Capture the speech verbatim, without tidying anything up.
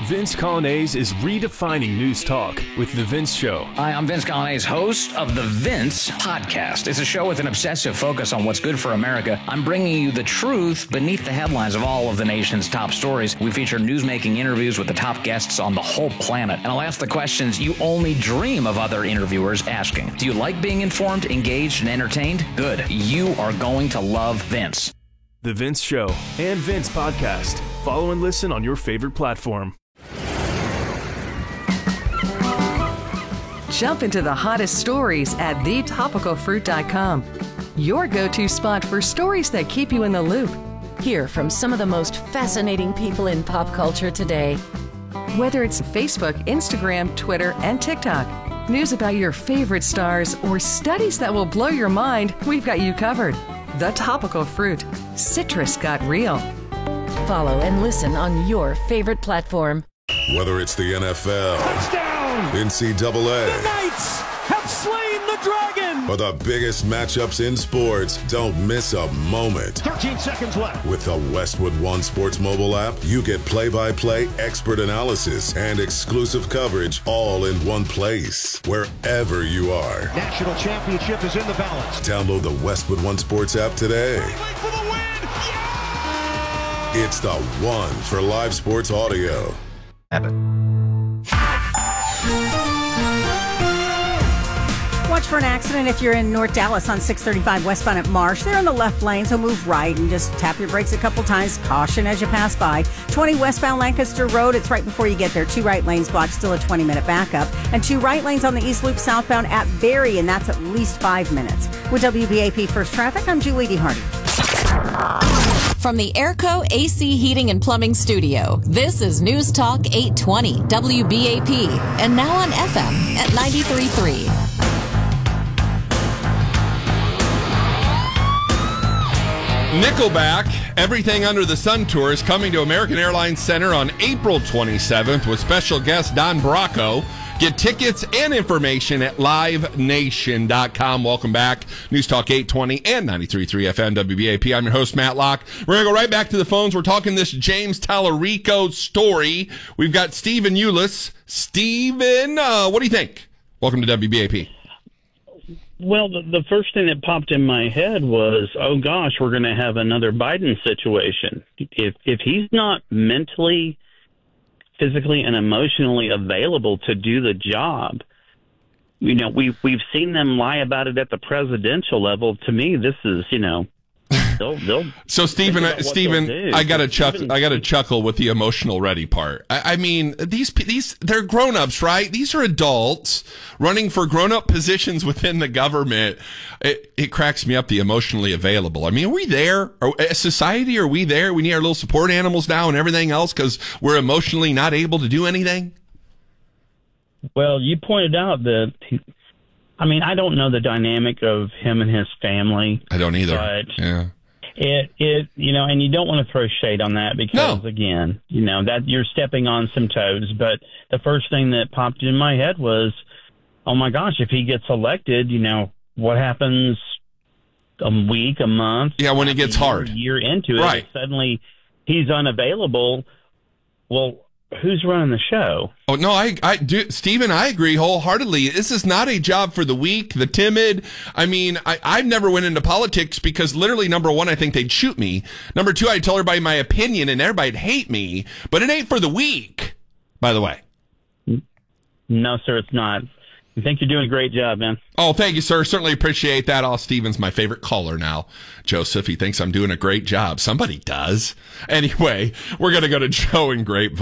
Vince Coglianese is redefining news talk with The Vince Show. Hi, I'm Vince Coglianese, host of The Vince Podcast. It's a show with an obsessive focus on what's good for America. I'm bringing you the truth beneath the headlines of all of the nation's top stories. We feature news-making interviews with the top guests on the whole planet. And I'll ask the questions you only dream of other interviewers asking. Do you like being informed, engaged, and entertained? Good. You are going to love Vince. The Vince Show and Vince Podcast. Follow and listen on your favorite platform. Jump into the hottest stories at the topical fruit dot com. Your go-to spot for stories that keep you in the loop. Hear from some of the most fascinating people in pop culture today. Whether it's Facebook, Instagram, Twitter, and TikTok, news about your favorite stars, or studies that will blow your mind, we've got you covered. The Topical Fruit. Citrus got real. Follow and listen on your favorite platform. Whether it's the N F L, touchdown, N C double A, the Knights have slain the dragon, or the biggest matchups in sports, don't miss a moment. thirteen seconds left. With the Westwood One Sports mobile app, you get play-by-play expert analysis and exclusive coverage all in one place, wherever you are. National championship is in the balance. Download the Westwood One Sports app today. For the win. Yeah! It's the one for live sports audio. Watch for an accident if you're in North Dallas on six thirty-five westbound at Marsh. They're in the left lane, so move right and just tap your brakes a couple times. Caution as you pass by. twenty westbound Lancaster Road. It's right before you get there. Two right lanes blocked, still a twenty-minute backup. And two right lanes on the East Loop southbound at Berry, and that's at least five minutes. With W B A P First Traffic, I'm Julie D. Hardy. From the Airco A C Heating and Plumbing Studio, this is News Talk eight twenty W B A P, and now on F M at ninety-three point three. Nickelback, Everything Under the Sun Tour is coming to American Airlines Center on April twenty-seventh with special guest Don Bracco. Get tickets and information at live nation dot com. Welcome back. News Talk eight twenty and ninety-three point three F M W B A P. I'm your host, Matt Locke. We're going to go right back to the phones. We're talking this James Tallarico story. We've got Stephen Eulis. Stephen, uh, what do you think? Welcome to W B A P. Well, the, the first thing that popped in my head was, oh, gosh, we're going to have another Biden situation. If if he's not mentally, physically, and emotionally available to do the job, you know, we've, we've seen them lie about it at the presidential level. To me, this is, you know, they'll, they'll so Stephen, I, Stephen, I got to chuckle. I got to chuckle with the emotional ready part. I, I mean, these these they're grown-ups, right? These are adults running for grown-up positions within the government. It, it cracks me up, the emotionally available. I mean, are we there? Are, as society, are we there? We need our little support animals now and everything else because we're emotionally not able to do anything? Well, you pointed out that, he, I mean, I don't know the dynamic of him and his family. I don't either. But yeah. It, it, you know, and you don't want to throw shade on that because, no. again, you know, that you're stepping on some toes. But the first thing that popped in my head was, oh my gosh, if he gets elected, you know, what happens a week, a month? Yeah, when it gets a year, hard. year into it, right. Suddenly he's unavailable. Well, who's running the show? Oh, no, I, I do, Stephen, I agree wholeheartedly. This is not a job for the weak, the timid. I mean, I, I've never went into politics because literally, number one, I think they'd shoot me. Number two, I'd tell everybody my opinion and everybody'd hate me. But it ain't for the weak, by the way. No, sir, it's not. I think you're doing a great job, man. Oh, thank you, sir. Certainly appreciate that. Oh, Stephen's my favorite caller now. Joseph, he thinks I'm doing a great job. Somebody does. Anyway, we're going to go to Joe in Grapevine.